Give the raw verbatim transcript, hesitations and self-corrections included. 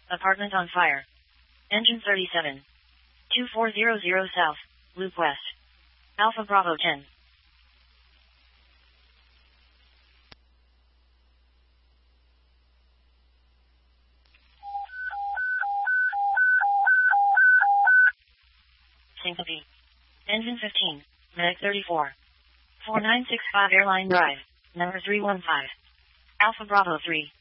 Apartment on fire. Engine thirty-seven. two four zero zero south, loop west. Alpha Bravo ten. Syncope. Engine fifteen, Medic thirty-four. four nine six five Airline Drive, number three one five. Alpha Bravo three.